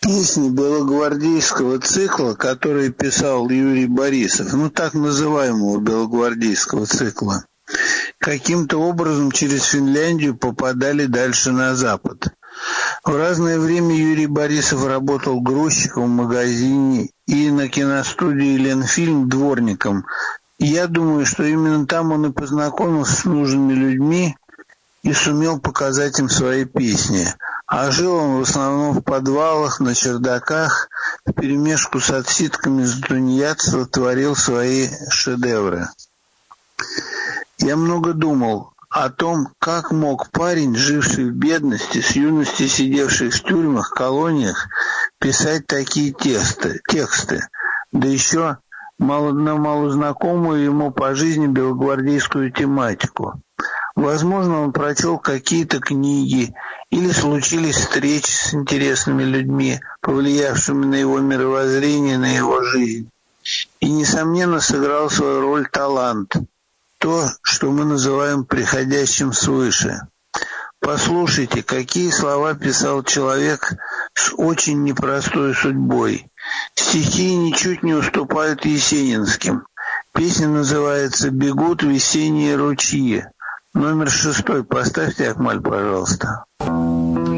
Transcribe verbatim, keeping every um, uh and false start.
Песни белогвардейского цикла, который писал Юрий Борисов, ну так называемого белогвардейского цикла, каким-то образом через Финляндию попадали дальше на запад. В разное время Юрий Борисов работал грузчиком в магазине и на киностудии «Ленфильм» дворником. И я думаю, что именно там он и познакомился с нужными людьми и сумел показать им свои песни. А жил он в основном в подвалах, на чердаках, вперемешку с отсидками с тунеядства творил свои шедевры. Я много думал о том, как мог парень, живший в бедности, с юности сидевший в тюрьмах, колониях, писать такие тексты, тексты, да еще мало, на малознакомую ему по жизни белогвардейскую тематику. Возможно, он прочел какие-то книги или случились встречи с интересными людьми, повлиявшими на его мировоззрение, на его жизнь. И, несомненно, сыграл свою роль талант, то, что мы называем приходящим свыше. Послушайте, какие слова писал человек с очень непростой судьбой. Стихи ничуть не уступают есенинским. Песня называется «Бегут весенние ручьи». Номер шестой. Поставьте, Акмаль, пожалуйста.